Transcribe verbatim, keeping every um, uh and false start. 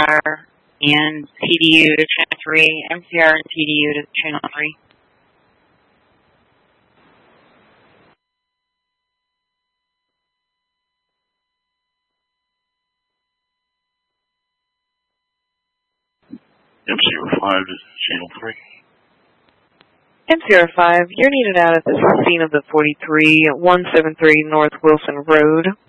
R and T D U to channel three, M C R and T D U to channel three. M C R five to channel three. M C R five, you're needed out at the scene of the forty-three one seventy-three North Wilson Road.